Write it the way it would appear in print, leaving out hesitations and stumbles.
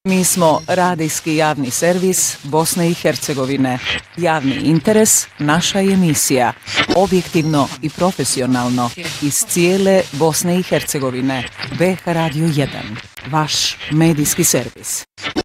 Mi smo radijski javni servis Bosne i Hercegovine. Javni interes, naša emisija. Objektivno i profesionalno iz cijele Bosne i Hercegovine. BH Radio 1. Vaš medijski servis.